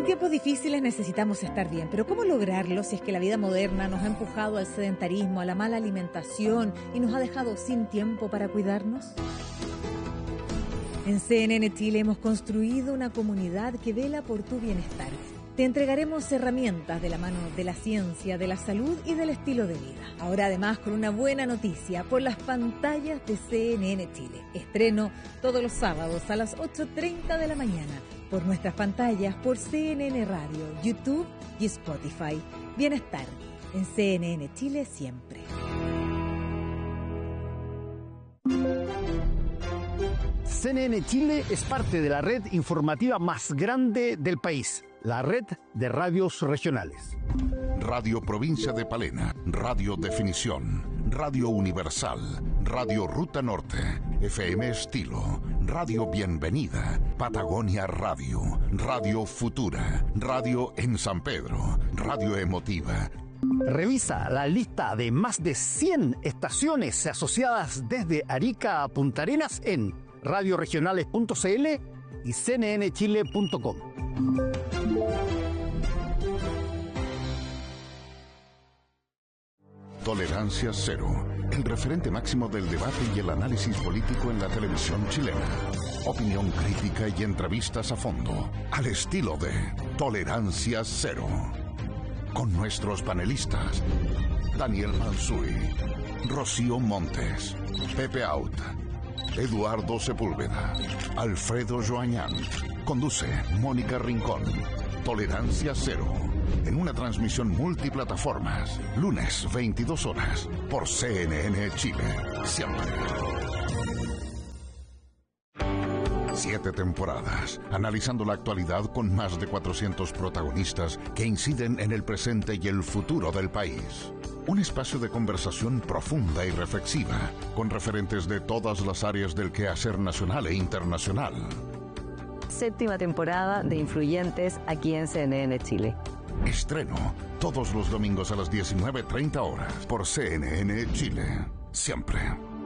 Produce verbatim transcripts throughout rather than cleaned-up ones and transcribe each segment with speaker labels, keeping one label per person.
Speaker 1: En tiempos difíciles necesitamos estar bien, pero ¿cómo lograrlo si es que la vida moderna nos ha empujado al sedentarismo, a la mala alimentación y nos ha dejado sin tiempo para cuidarnos? En C N N Chile hemos construido una comunidad que vela por tu bienestar. Te entregaremos herramientas de la mano de la ciencia, de la salud y del estilo de vida. Ahora además con una buena noticia por las pantallas de C N N Chile. Estreno todos los sábados a las ocho treinta de la mañana por nuestras pantallas, por C N N Radio, YouTube y Spotify. Bienestar en C N N Chile siempre.
Speaker 2: C N N Chile es parte de la red informativa más grande del país, la red de radios regionales.
Speaker 3: Radio Provincia de Palena, Radio Definición, Radio Universal, Radio Ruta Norte, F M Estilo, Radio Bienvenida, Patagonia Radio, Radio Futura, Radio en San Pedro, Radio Emotiva.
Speaker 2: Revisa la lista de más de cien estaciones asociadas desde Arica a Punta Arenas en radioregionales punto c l y c n n chile punto com.
Speaker 3: Tolerancia Cero, el referente máximo del debate y el análisis político en la televisión chilena. Opinión crítica y entrevistas a fondo, al estilo de Tolerancia Cero. Con nuestros panelistas, Daniel Mansuy, Rocío Montes, Pepe Out, Eduardo Sepúlveda, Alfredo Joañán. Conduce Mónica Rincón. Tolerancia Cero, en una transmisión multiplataformas, lunes veintidós horas, por C N N Chile, siempre. Siete temporadas, analizando la actualidad con más de cuatrocientos protagonistas que inciden en el presente y el futuro del país. Un espacio de conversación profunda y reflexiva, con referentes de todas las áreas del quehacer nacional e internacional.
Speaker 4: Séptima temporada de Influyentes aquí en C N N Chile.
Speaker 3: Estreno todos los domingos a las diecinueve treinta horas por C N N Chile, siempre.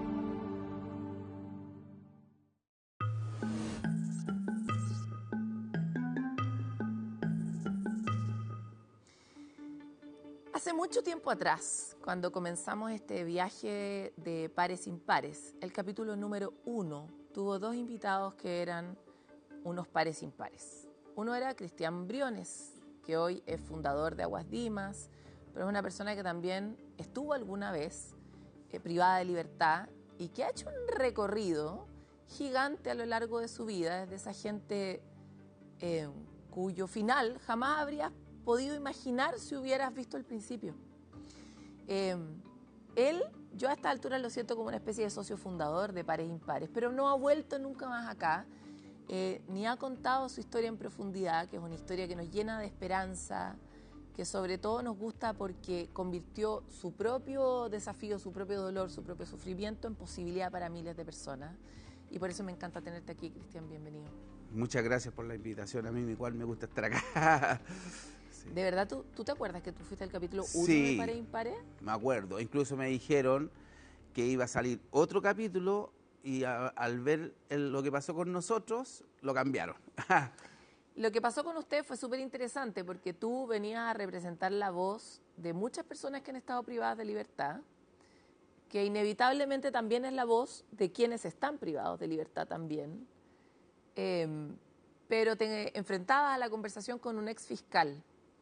Speaker 5: Hace mucho tiempo atrás, cuando comenzamos este viaje de Pares Impares, el capítulo número uno tuvo dos invitados que eran unos pares impares. Uno era Cristian Briones, que hoy es fundador de Aguas Dimas, pero es una persona que también estuvo alguna vez eh, privada de libertad y que ha hecho un recorrido gigante a lo largo de su vida, desde esa gente eh, cuyo final jamás habrías podido imaginar si hubieras visto el principio. Eh, él, yo a esta altura lo siento como una especie de socio fundador de Pares Impares, pero no ha vuelto nunca más acá, eh, ni ha contado su historia en profundidad, que es una historia que nos llena de esperanza, que sobre todo nos gusta porque convirtió su propio desafío, su propio dolor, su propio sufrimiento en posibilidad para miles de personas. Y por eso me encanta tenerte aquí, Cristian, bienvenido.
Speaker 6: Muchas gracias por la invitación, a mí igual me gusta estar acá. Sí.
Speaker 5: ¿De verdad tú, tú te acuerdas que tú fuiste al capítulo uno
Speaker 6: sí,
Speaker 5: de Pares Impares?
Speaker 6: Me acuerdo, incluso me dijeron que iba a salir otro capítulo y a, al ver el, lo que pasó con nosotros, lo cambiaron.
Speaker 5: Lo que pasó con usted fue súper interesante porque tú venías a representar la voz de muchas personas que han estado privadas de libertad, que inevitablemente también es la voz de quienes están privados de libertad también, eh, pero te enfrentabas a la conversación con un ex fiscal.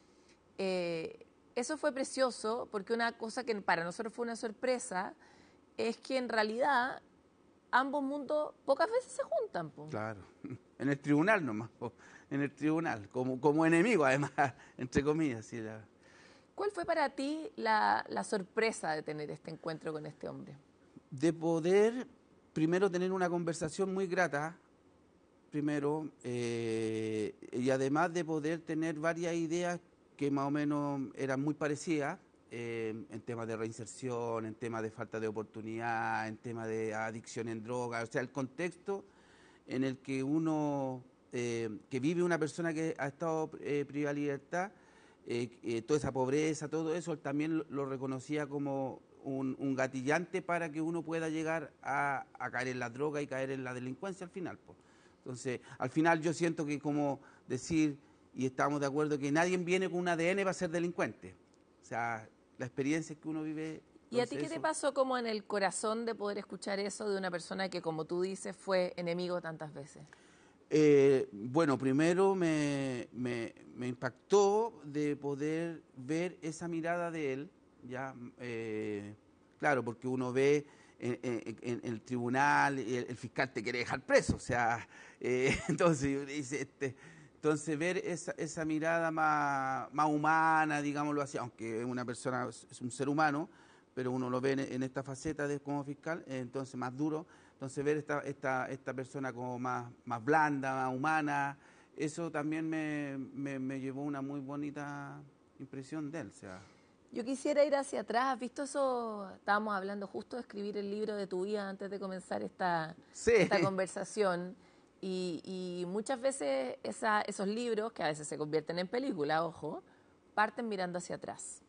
Speaker 5: Eh, eso fue precioso porque una cosa que para nosotros fue una sorpresa es que en realidad ambos mundos pocas veces se juntan. Po.
Speaker 6: Claro, en el tribunal nomás, po. En el tribunal, como, como enemigo además, entre comillas. Sí, la...
Speaker 5: ¿Cuál fue para ti la, la sorpresa de tener este encuentro con este hombre?
Speaker 6: De poder, primero, tener una conversación muy grata, primero, eh, y además de poder tener varias ideas que más o menos eran muy parecidas, eh, en temas de reinserción, en temas de falta de oportunidad, en temas de adicción en drogas, o sea, el contexto en el que uno, eh, que vive una persona que ha estado eh, privada de libertad, eh, eh, toda esa pobreza, todo eso, él también lo, lo reconocía como un, un gatillante para que uno pueda llegar a, a caer en la droga y caer en la delincuencia al final, pues. Entonces, al final yo siento que como decir, y estamos de acuerdo que nadie viene con un A D N para ser delincuente. O sea, la experiencia que uno vive...
Speaker 5: ¿Y a ti qué te pasó como en el corazón de poder escuchar eso de una persona que, como tú dices, fue enemigo tantas veces?
Speaker 6: Eh, bueno, primero me, me, me impactó de poder ver esa mirada de él, ya, eh, claro, porque uno ve en, en, en el tribunal, el, el fiscal te quiere dejar preso, o sea, eh, entonces, dice, este, entonces ver esa, esa mirada más, más humana, digámoslo así, aunque es una persona, es un ser humano, pero uno lo ve en, en esta faceta de como fiscal, eh, entonces más duro. Entonces ver esta, esta, esta persona como más, más blanda, más humana, eso también me, me, me llevó una muy bonita impresión de él. O sea.
Speaker 5: Yo quisiera ir hacia atrás. ¿Has visto eso? Estábamos hablando justo de escribir el libro de tu vida antes de comenzar esta,
Speaker 6: sí.
Speaker 5: esta conversación. Y, y muchas veces esa, esos libros, que a veces se convierten en película, ojo, parten mirando hacia atrás.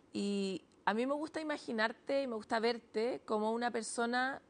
Speaker 5: Y a mí me gusta imaginarte y me gusta verte como una persona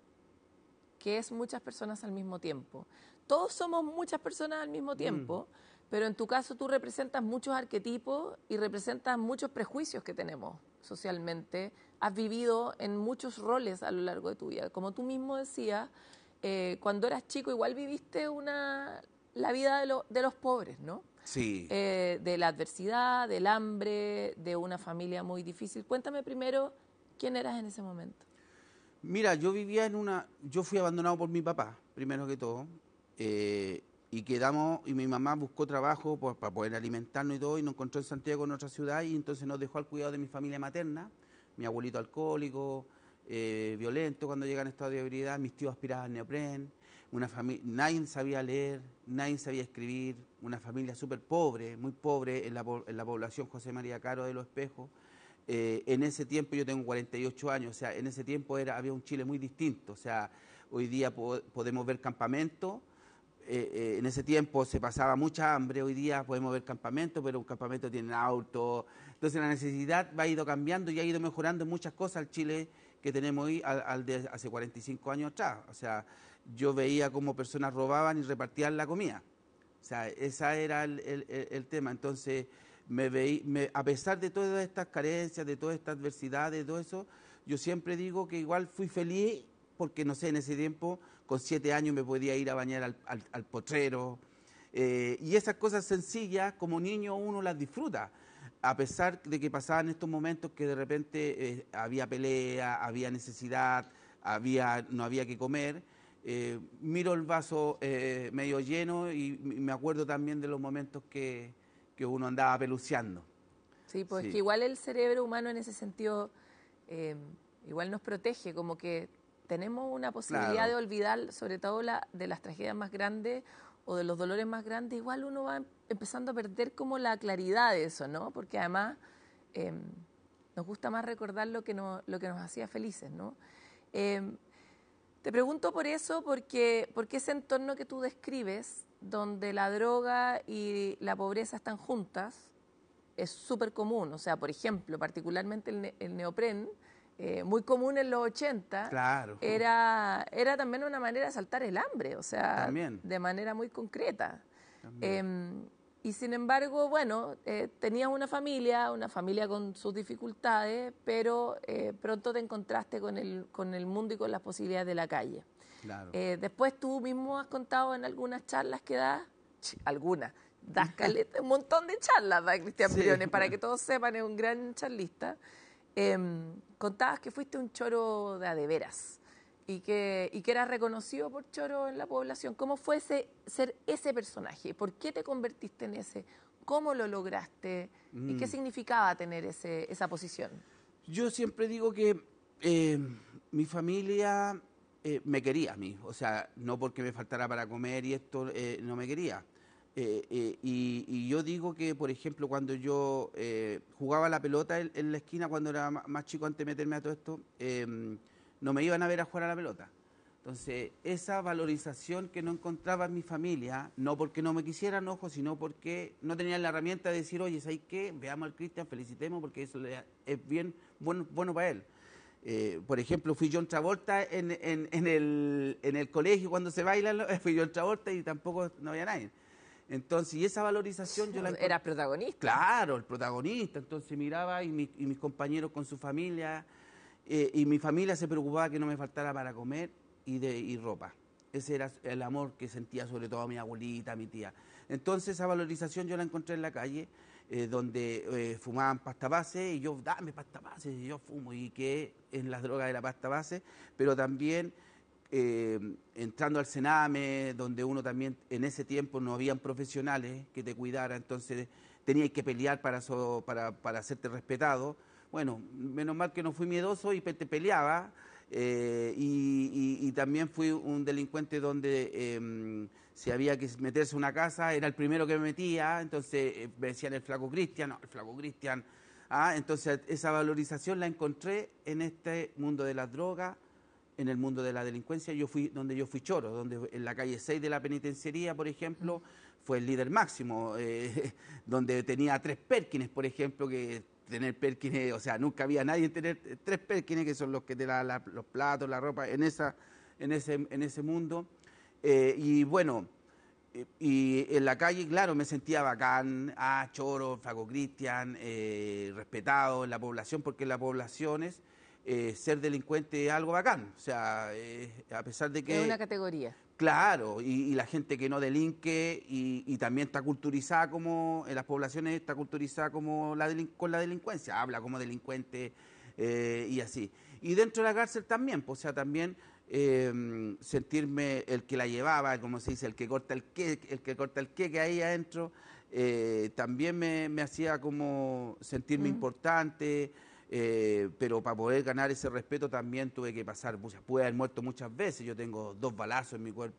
Speaker 5: que es muchas personas al mismo tiempo. Todos somos muchas personas al mismo tiempo, mm. pero en tu caso tú representas muchos arquetipos y representas muchos prejuicios que tenemos socialmente. Has vivido en muchos roles a lo largo de tu vida. Como tú mismo decías, eh, cuando eras chico igual viviste una, la vida de, lo, de los pobres, ¿no?
Speaker 6: Sí.
Speaker 5: Eh, de la adversidad, del hambre, de una familia muy difícil. Cuéntame primero, ¿quién eras en ese momento?
Speaker 6: Mira, yo vivía en una... Yo fui abandonado por mi papá, primero que todo, eh, y quedamos, y mi mamá buscó trabajo pues, para poder alimentarnos y todo, y nos encontró en Santiago, en otra ciudad, y entonces nos dejó al cuidado de mi familia materna, mi abuelito alcohólico, eh, violento cuando llega en estado de ebriedad, mis tíos aspiraban neopren, una familia, nadie sabía leer, nadie sabía escribir, una familia súper pobre, muy pobre en la, en la población José María Caro de Los Espejos. Eh, en ese tiempo, yo tengo cuarenta y ocho años, o sea, en ese tiempo era, había un Chile muy distinto, o sea, hoy día po podemos ver campamentos, eh, eh, en ese tiempo se pasaba mucha hambre, hoy día podemos ver campamentos, pero un campamento tiene auto, entonces la necesidad va ido cambiando y ha ido mejorando en muchas cosas al Chile que tenemos hoy al, al de hace cuarenta y cinco años atrás, o sea, yo veía cómo personas robaban y repartían la comida, o sea, ese era el, el, el, el tema, entonces... Me veí, me, a pesar de todas estas carencias, de todas estas adversidades, de todo eso, yo siempre digo que igual fui feliz porque, no sé, en ese tiempo, con siete años me podía ir a bañar al, al, al potrero. Eh, y esas cosas sencillas, como niño uno las disfruta, a pesar de que pasaban estos momentos que de repente eh, había pelea, había necesidad, había, no había que comer. Eh, miro el vaso eh, medio lleno y me acuerdo también de los momentos que... que uno andaba peluceando.
Speaker 5: Sí, pues
Speaker 6: sí.
Speaker 5: que igual el cerebro humano en ese sentido eh, igual nos protege, como que tenemos una posibilidad
Speaker 6: claro.
Speaker 5: de olvidar, sobre todo la, de las tragedias más grandes o de los dolores más grandes, igual uno va empezando a perder como la claridad de eso, ¿no? Porque además eh, nos gusta más recordar lo que, no, lo que nos hacía felices, ¿no? Eh, te pregunto por eso, porque, porque ese entorno que tú describes, donde la droga y la pobreza están juntas, es súper común. O sea, por ejemplo, particularmente el, ne el neopren, eh, muy común en los ochenta,
Speaker 6: claro.
Speaker 5: era, era también una manera de saltar el hambre, o sea,
Speaker 6: también.
Speaker 5: de manera muy concreta. Eh, y sin embargo, bueno, eh, tenías una familia, una familia con sus dificultades, pero eh, pronto te encontraste con el, con el mundo y con las posibilidades de la calle.
Speaker 6: Claro.
Speaker 5: Eh, después tú mismo has contado en algunas charlas que das, algunas, das caleta, un montón de charlas da Cristian
Speaker 6: sí.
Speaker 5: Briones, para que todos sepan, es un gran charlista. Eh, contabas que fuiste un choro de a de veras y que, y que eras reconocido por choro en la población. ¿Cómo fue ese, ser ese personaje? ¿Por qué te convertiste en ese? ¿Cómo lo lograste? Mm. ¿Y qué significaba tener ese, esa posición?
Speaker 6: Yo siempre digo que eh, mi familia... Eh, me quería a mí, o sea, no porque me faltara para comer y esto, eh, no me quería. Eh, eh, y, y yo digo que, por ejemplo, cuando yo eh, jugaba la pelota en, en la esquina, cuando era más chico, antes de meterme a todo esto, eh, no me iban a ver a jugar a la pelota. Entonces, esa valorización que no encontraba en mi familia, no porque no me quisieran, ojo, sino porque no tenían la herramienta de decir, oye, ¿sabes qué? Veamos al Cristian, felicitemos, porque eso es bien bueno, bueno para él. Eh, por ejemplo, fui John Travolta en, en, en, el, en el colegio cuando se baila, fui John Travolta y tampoco no había nadie. Entonces, y esa valorización yo la encontré.
Speaker 5: Era protagonista.
Speaker 6: Claro, el protagonista. Entonces miraba y, mi, y mis compañeros con su familia, eh, y mi familia se preocupaba que no me faltara para comer y, de, y ropa. Ese era el amor que sentía sobre todo a mi abuelita, a mi tía. Entonces esa valorización yo la encontré en la calle, eh, donde eh, fumaban pasta base, y yo, dame pasta base, y yo fumo, y que en las drogas de la pasta base, pero también eh, entrando al Sename, donde uno también, en ese tiempo no habían profesionales que te cuidaran, entonces tenías que pelear para, so, para, para hacerte respetado. Bueno, menos mal que no fui miedoso y te peleaba. Eh, y, y, y también fui un delincuente donde eh, si había que meterse a una casa, era el primero que me metía, entonces eh, me decían el flaco Cristian, no, el flaco Cristian. Ah, entonces esa valorización la encontré en este mundo de las drogas, en el mundo de la delincuencia. Yo fui donde yo fui choro, donde en la calle seis de la penitenciaría, por ejemplo, fue el líder máximo, eh, donde tenía tres Perkins, por ejemplo, que tener Perkins, o sea, nunca había nadie tener tres Perkins, que son los que te dan la, los platos, la ropa, en, esa, en, ese, en ese mundo. Eh, y bueno, y en la calle, claro, me sentía bacán, ah, choro, flaco Cristian, eh, respetado en la población, porque en las poblaciones eh, ser delincuente es algo bacán, o sea, eh, a pesar de que...
Speaker 5: Es una categoría.
Speaker 6: Claro, y, y la gente que no delinque y, y también está culturizada como, en las poblaciones está culturizada como la delin, con la delincuencia, habla como delincuente eh, y así. Y dentro de la cárcel también, pues, o sea, también eh, sentirme el que la llevaba, como se dice, el que corta el que, el que corta el que, que ahí adentro, eh, también me, me hacía como sentirme mm. importante. Eh, pero para poder ganar ese respeto también tuve que pasar muchas, pude haber muerto muchas veces, yo tengo dos balazos en mi cuerpo,